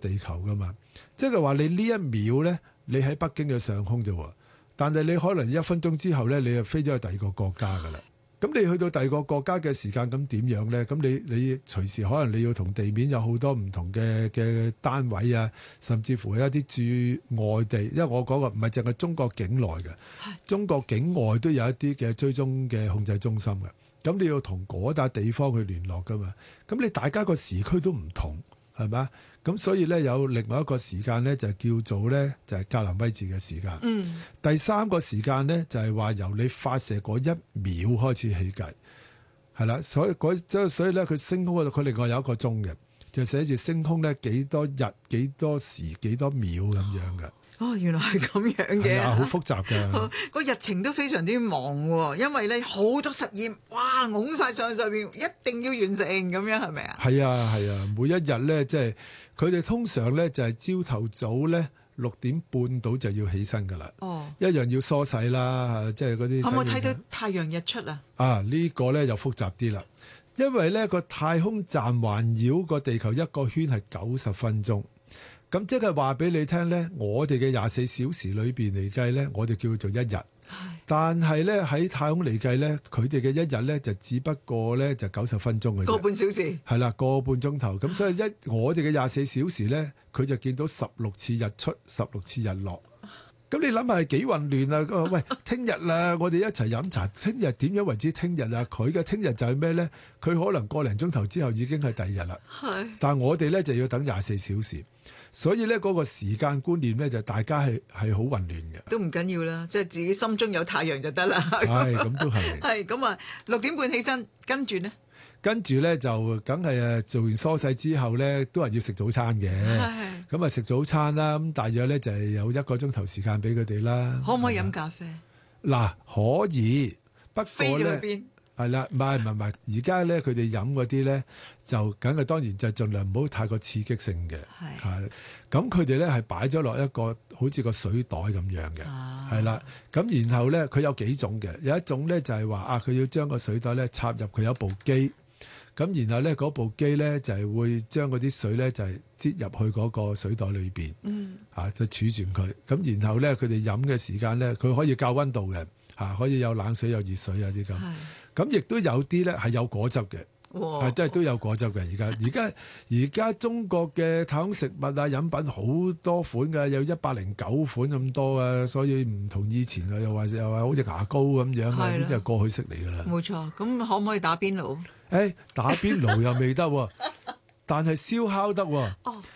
地球噶嘛。即係話你呢一秒咧，你喺北京嘅上空啫喎，但係你可能1分鐘之後咧，你就飛咗去第二個國家噶啦。咁你去到第二個國家嘅時間，咁點樣咧？咁你隨時可能你要同地面有好多唔同嘅單位啊，甚至乎有一啲駐外地，因為我講嘅唔係淨係中國境內嘅，中國境外都有一啲嘅追蹤嘅控制中心嘅。咁你要同嗰笪地方去聯絡噶嘛？咁你大家個時區都唔同，係咪？咁所以咧有另外一個時間咧就叫做咧就係格林威治嘅時間。第3個時間咧就係話由你發射嗰1秒開始起計，係啦。所以咧佢升空嗰度佢另外有一個鐘嘅，就寫住升空咧幾多日幾多時幾多秒咁樣嘅。 哦，原來係咁樣嘅， 好複雜嘅。 個日程都非常之忙喎，因為咧好多實驗，哇，拱晒上邊，一定要完成咁樣，係咪啊？係啊，每一日咧即係佢哋通常咧就係朝頭早咧6點半到就要起身噶啦。哦，一樣要梳洗啦，即係嗰啲。可唔可以睇到太陽日出啊？ 呢個咧就複雜啲啦，因為咧個太空站環繞個地球一個圈係90分鐘。咁即係話俾你聽咧，我哋嘅24小時裏邊嚟計咧，我哋叫做一日。但係咧喺太空嚟計咧，佢哋嘅一日咧就只不過咧就90分鐘嘅啫， 個半小時。係啦，個半鐘頭。咁所以我哋嘅24小時咧，佢就見到16次日出，16次日落。咁你諗下係幾混亂啊？喂，聽日啦，我哋一齊飲茶。聽日點樣為之聽日啊？佢嘅聽日就係咩咧？佢可能個零鐘頭之後已經係第二日啦。但係我哋咧就要等24小時。所以咧嗰個時間觀念咧就大家係好混亂嘅。 都唔緊要啦，即係自己心中有太陽就得啦。 咁都係。 係咁啊，6點半起身，跟住呢？ 跟住咧就梗係做完梳洗之後咧，都係要食早餐嘅。咁啊食早餐啦，咁大約咧就係有1個鐘頭時間俾佢哋啦。 可唔可以飲咖啡？ 嗱，可以，不過飛咗去邊？ 係啦，唔係，而家咧佢哋飲嗰啲咧就梗係當然就盡量唔好太過刺激性嘅。係，咁佢哋咧係擺咗落一個好似個水袋咁樣嘅，係啦。咁然後咧佢有幾種嘅，有一種咧就係話佢要將個水袋咧插入佢有部機，咁然後咧嗰部機咧就係會將嗰啲水咧就係擠入去嗰個水袋裏邊，就儲存佢。咁然後咧佢哋飲嘅時間咧，佢可以校溫度嘅，可以有冷水有熱水啊啲咁。咁亦都有啲咧係有果汁嘅，即係都有果汁嘅。而家中國嘅太空食物啊飲品好多款㗎，有109款咁多啊，所以唔同以前啊，又話好似牙膏咁樣啊，呢啲係過去式嚟㗎啦。 冇錯，咁可唔可以打邊爐？ 打邊爐又未得喎，但係燒烤得喎。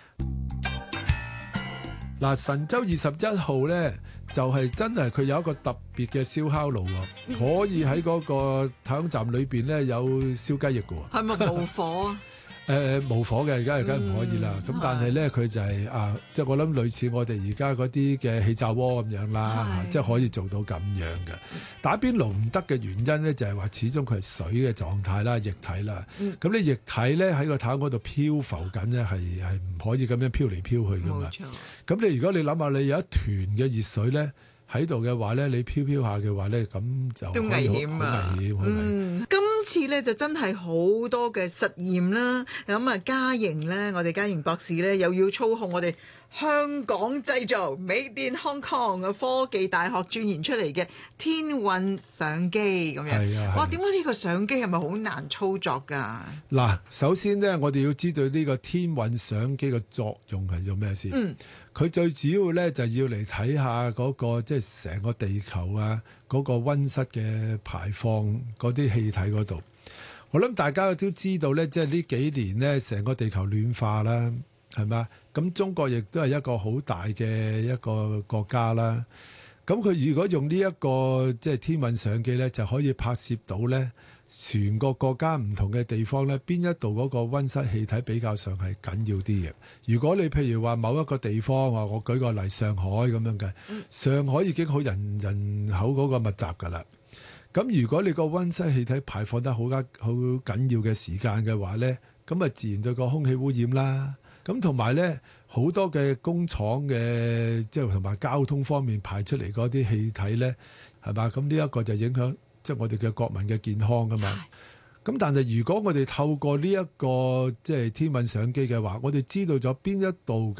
嗱，神舟21號咧。就係真係佢有一個特別嘅燒烤爐喎，可以喺嗰個太空站裏邊咧有燒雞翼嘅喎。 係咪無火啊？ 無火嘅，而家梗唔可以啦。咁但係咧佢就係即係我諗類似我哋而家嗰啲嘅氣炸鍋咁樣啦，即係可以做到咁樣嘅。打邊爐唔得嘅原因咧就係話始終佢係水嘅狀態啦，液體啦。咁你液體咧喺個太空嗰度漂浮緊咧係唔可以咁樣漂嚟漂去㗎嘛。冇錯。咁你如果你諗下你有一團嘅熱水咧喺度嘅話咧，你飄飄下嘅話咧，咁就都危險啊！今次咧就真係好多嘅實驗啦，咁啊嘉瑩咧，我哋嘉瑩博士咧又要操控我哋香港製造 Made in Hong Kong 嘅科技大學鑽研出嚟嘅天運相機咁樣。哇！點解呢個相機係咪好難操作㗎？嗱， 首先咧，我哋要知道呢個天運相機嘅作用係做咩先？佢最主要咧就要嚟睇下嗰個即係成個地球啊嗰個溫室嘅排放嗰啲氣體嗰度。我諗大家都知道咧，即係呢幾年咧成個地球暖化啦，係嘛？咁中國亦都係一個好大嘅一個國家啦。咁佢如果用呢一個即係天運相機咧，就可以拍攝到咧全個國家唔同嘅地方咧，邊一度嗰個溫室氣體比較上係緊要啲嘅。如果你譬如話某一個地方，我舉個例上海咁樣嘅，上海已經好人口嗰個密集㗎啦。咁如果你個溫室氣體排放得好緊要嘅時間嘅話咧，咁啊自然對個空氣污染啦。咁同埋咧好多嘅工廠嘅即係同埋交通方面排出嚟嗰啲氣體咧，係嘛？咁呢一個就影響即係我哋嘅國民嘅健康噶嘛。咁但係如果我哋透過呢一個即係天文相機嘅話，我哋知道咗邊一度